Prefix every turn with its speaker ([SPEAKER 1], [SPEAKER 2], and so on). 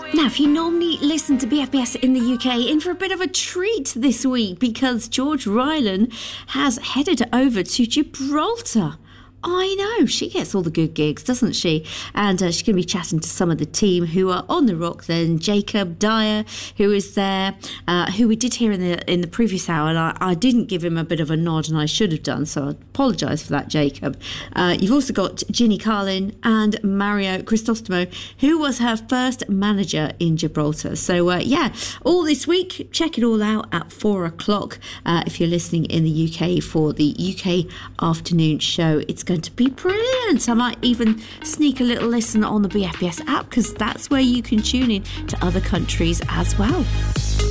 [SPEAKER 1] Now, if you normally listen to BFBS in the UK, in for a bit of a treat this week because George Ryland has headed over to Gibraltar. I know, she gets all the good gigs, doesn't she? And she's going to be chatting to some of the team who are on the rock then. Jacob Dyer, who is there, who we did hear in the previous hour, and I didn't give him a bit of a nod, and I should have done, so I apologise for that, Jacob. You've also got Ginny Carlin and Mario Cristostomo, who was her first manager in Gibraltar. So, all this week, check it all out at 4 o'clock if you're listening in the UK for the UK afternoon show. It's going to be brilliant. I might even sneak a little listen on the BFBS app because that's where you can tune in to other countries as well.